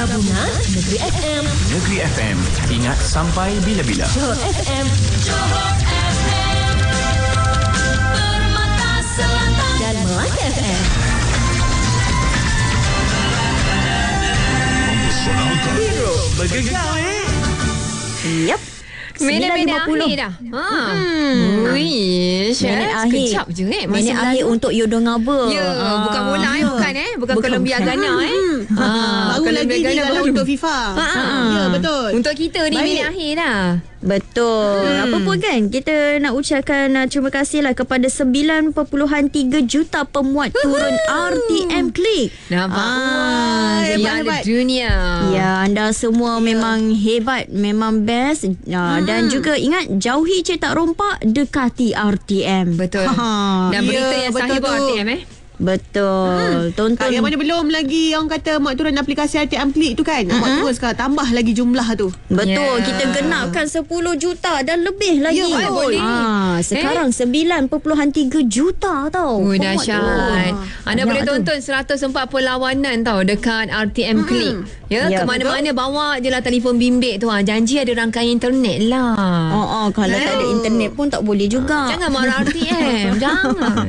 gabungan Negeri FM. Negeri FM. Ingat sampai bila-bila. Johor FM. Johor FM. Permata Selatan. Dan Melaka FM. Mempersonalkan. Hero bergegar Yep. Minit-minit akhir dah. Minit akhir. Sekejap je Minit akhir untuk Yodo Ngaba. Ya, bukan bola bukan Colombia Ghana baru lagi ni kalau untuk FIFA. Ya, betul. Untuk kita ni minit akhir dah. Betul. Apa pun kan, kita nak ucapkan terima kasih lah kepada 9.3 juta pemuat turun RTM Klik. Nampak? Hebat. Dunia. Ya, anda semua memang hebat, memang best. Dan juga ingat, jauhi cetak rompak, dekati RTM. Betul. Dan berita yang sahih buat RTM Betul. Tonton. Kat yang mana belum lagi orang kata mak turun aplikasi RTM Klik tu kan. Mak turun sekarang tambah lagi jumlah tu. Betul. Kita genapkan 10 juta dan lebih lagi. Ya, betul. Sekarang 9.3 juta tau. Dahsyat. Anda boleh tonton 140 lawanan tau dekat RTM Klik. Ya, ke mana-mana bawa je lah telefon bimbit tu. Janji ada rangkaian internet lah. Kalau tak ada internet pun tak boleh juga. Jangan marah RTM. Jangan.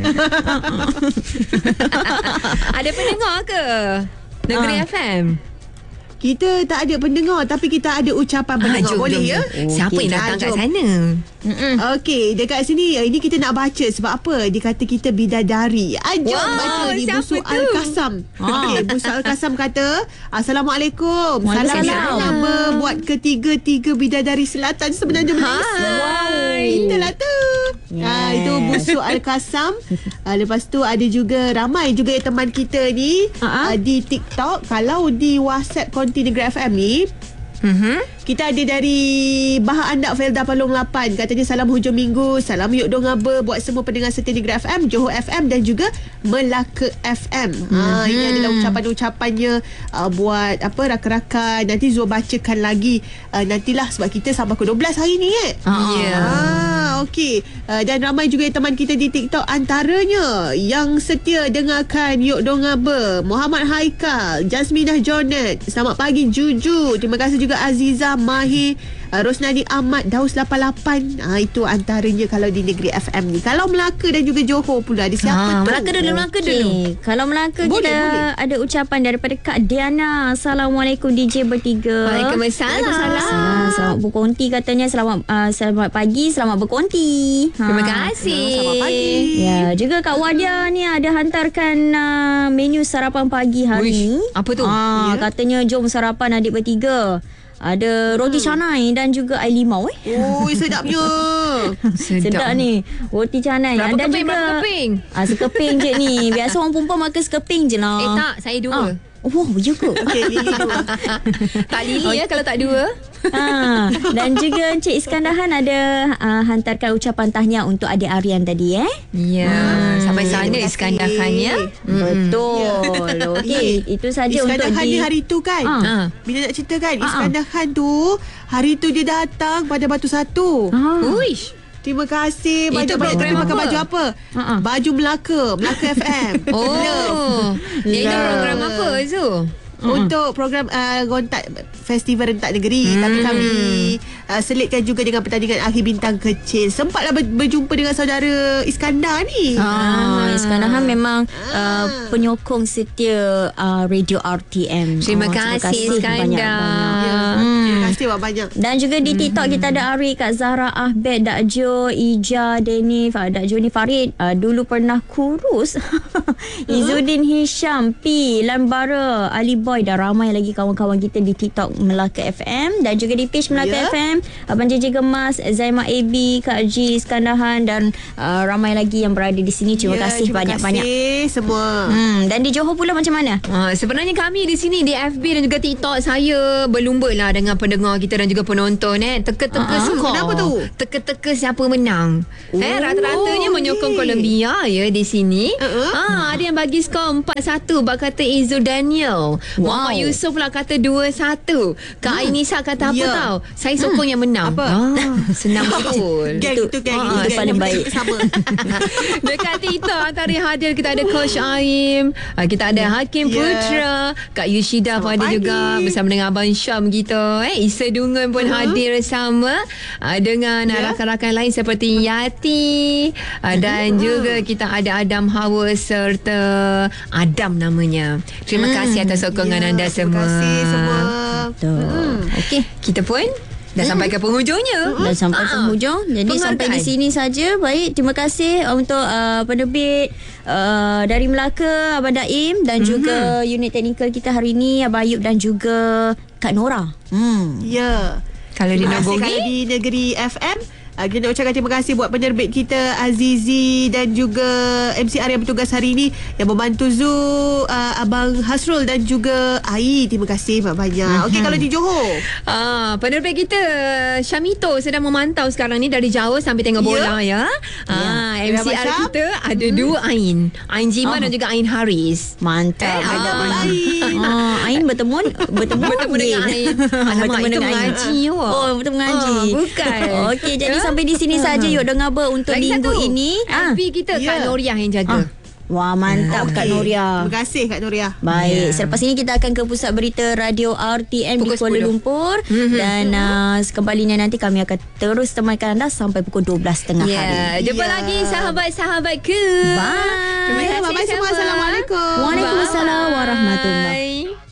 Ada pendengar ke Negeri FM? Kita tak ada pendengar, tapi kita ada ucapan pendengar. Boleh ya? Siapa yang datang kat sana? Okey, dekat sini ini kita nak baca sebab apa? Dia kata kita bidadari. Jom baca ni Busu Al-Kasam. Okey, Busu Al-Kasam kata, Assalamualaikum. Salam buat ketiga-tiga bidadari selatan sebenarnya Malaysia. Hai. Itulah tu. Itu Busu Al-Kasam. Lepas tu ada juga ramai juga teman kita ni di TikTok. Kalau di WhatsApp Konti Negeri FM ni, kita ada dari Bahar Andak Felda Palong 8. Katanya salam hujung minggu, salam yuk dong ngaba buat semua pendengar setia Negeri FM, Johor FM dan juga Melaka FM. Ini adalah ucapan-ucapannya buat apa rakan-rakan. Nanti Zul bacakan lagi nantilah sebab kita sampai ke 12 hari ni okey. Dan ramai juga teman kita di TikTok, antaranya yang setia dengarkan Yuk Dong Ngaba, Muhammad Haikal, Jasminah Jonet, selamat pagi Juju, terima kasih juga Aziza Mahir, Rosnani Ahmad, Daus 88. Itu antaranya kalau di Negeri FM ni. Kalau Melaka dan juga Johor pula ada siapa tu? Melaka dulu. Kalau Melaka boleh. Ada ucapan daripada Kak Diana. Assalamualaikum DJ bertiga. Waalaikumsalam. Selamat berkonti katanya. Selamat pagi, selamat berkonti. Terima kasih. Selamat pagi. Ya, juga Kak Wadia ni ada hantarkan menu sarapan pagi hari ni. Apa tu? Katanya jom sarapan adik bertiga. Ada roti canai dan juga air limau. Sedapnya. Sedap ni roti canai. Berapa dan keping, juga keping? sekeping je ni. Biasa orang perempuan makan sekeping je lah. Tak, saya 2. Ya ke? Okey, Lili 2. Tak Lili kalau tak 2. Dan juga Encik Iskandahan ada hantarkan ucapan tahniah untuk adik Aryan tadi Ya, sampai sana Iskandahan ya. Betul. Okey, itu saja untuk Iskandahan ni hari tu kan. Bila nak cerita kan, Iskandahan tu hari tu dia datang pada Batu Satu. Uish. Terima kasih. Itu Banyak-banyak. Tapi program pakai apa? baju apa? Baju Melaka FM. Ini program apa Zu? Untuk program Gontak Festival Rentak Negeri. Tapi kami selitkan juga dengan pertandingan akhir bintang kecil. Sempatlah berjumpa dengan saudara Iskandar ni. Iskandahan memang penyokong setia radio RTM. Terima kasih Iskandar. Terima kasih banyak. Dan juga di TikTok kita ada Ari, Kak Zahra, Ahbed, Dak Jo, Ija, Denif, Dak Jo ni Farid, dulu pernah kurus. Izzuddin Hisham, P, Lambara, Ali Boy, dan ramai lagi kawan-kawan kita di TikTok Melaka FM dan juga di page Melaka FM, Abang JJ Gemas, Zaima AB, Kak G, Iskandahan dan ramai lagi yang berada di sini. Terima kasih banyak-banyak. Terima kasih semua. Dan di Johor pula macam mana? Sebenarnya kami di sini di FB dan juga TikTok saya berlumba lah dengan dengan pendengar kita dan juga penonton teka-teka skor. Kenapa tu? Teka-teka siapa menang. Rata-ratanya menyokong Colombia ya di sini. Ada yang bagi skor 4-1 bak kata Izul Daniel. Muhammad Yusof pula kata 2-1. Kak Ainisa kata apa tahu? Saya sokong yang menang. Apa? Senang betul. Geng itu paling baik. Sama. Dekat TikTok antara hadir kita ada Coach Aim, kita ada Hakim Putra, Kak Yushida pun ada juga bersama dengan Abang Syam kita. Isa Dungun pun hadir bersama dengan rakan-rakan lain seperti Yati dan juga kita ada Adam Hawa serta Adam namanya. Terima kasih atas sokongan anda semua. Terima kasih semua. Okey, kita pun dah sampai ke penghujungnya. Dah sampai penghujung. Jadi sampai di sini saja. Baik, terima kasih untuk penerbit dari Melaka, Abang Daim dan juga unit teknikal kita hari ini, Abang Ayub dan juga Kak Nora. Ya. Kalau di Kalau Nogogi, di Negeri FM, kita nak ucapkan terima kasih buat penerbit kita Azizi dan juga MCR yang bertugas hari ini yang membantu Zu, Abang Hasrul dan juga Ai. Terima kasih banyak. Okey, kalau di Johor, penerbit kita Syamito sedang memantau sekarang ni dari jauh sampai tengok bola ya. MCR kita ada dua Ain Jiman dan juga Ain Haris. Mantap. Ain bertemu dengan Ain. Alamak, itu mengaji. Betul mengaji. Bukan. Okey, jadi sampai di sini saja yuk dengar untuk lagi minggu satu. ini. FB kita Kak Noriah yang jaga. Wah, mantap Kak Noria. terima kasih Kak Noria. Baik, selepas ini kita akan ke pusat berita Radio RTM Pukul di Kuala 10. Lumpur dan sekembalinya nanti kami akan terus temankan anda sampai pukul 12.30 hari. Jumpa lagi sahabat-sahabatku. Bye. Terima kasih Bye-bye semua. Assalamualaikum. Waalaikumsalam warahmatullahi. Bye.